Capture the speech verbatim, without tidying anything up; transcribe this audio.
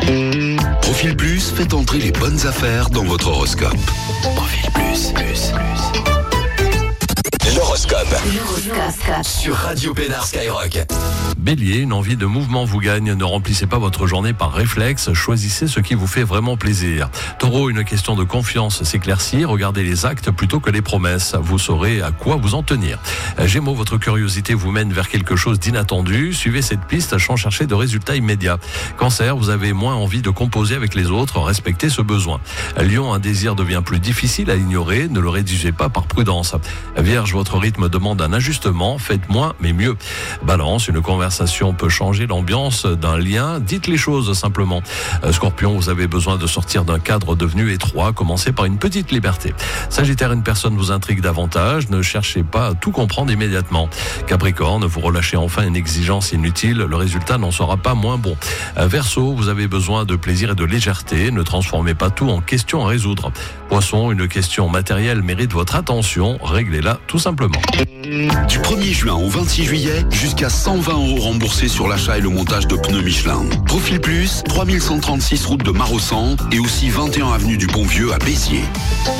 Profil Plus, faites entrer les bonnes affaires dans votre horoscope. Profil Plus, plus, plus. L'horoscope. L'horoscope. Sur Radio Pénard Skyrock. Bélier, une envie de mouvement vous gagne. Ne remplissez pas votre journée par réflexe. Choisissez ce qui vous fait vraiment plaisir. Taureau, une question de confiance s'éclaircit. Regardez les actes plutôt que les promesses. Vous saurez à quoi vous en tenir. Gémeaux, votre curiosité vous mène vers quelque chose d'inattendu. Suivez cette piste sans chercher de résultats immédiats. Cancer, vous avez moins envie de composer avec les autres. Respectez ce besoin. Lion, un désir devient plus difficile à ignorer. Ne le rédigez pas par prudence. Vierge, votre rythme demande un ajustement. Faites moins mais mieux. Balance, une conversation peut changer l'ambiance d'un lien. Dites les choses simplement. Scorpion, vous avez besoin de sortir d'un cadre devenu étroit. Commencez par une petite liberté. Sagittaire, une personne vous intrigue davantage. Ne cherchez pas à tout comprendre immédiatement. Capricorne, vous relâchez enfin une exigence inutile. Le résultat n'en sera pas moins bon. Verseau, vous avez besoin de plaisir et de légèreté. Ne transformez pas tout en question à résoudre. Poisson, une question matérielle mérite votre attention. Réglez-la tout simplement. Du premier juin au vingt-six juillet, jusqu'à cent vingt euros remboursés sur l'achat et le montage de pneus Michelin. Profil Plus, trois mille cent trente-six route de Marossan et aussi vingt et un avenue du Pont-Vieux à Béziers.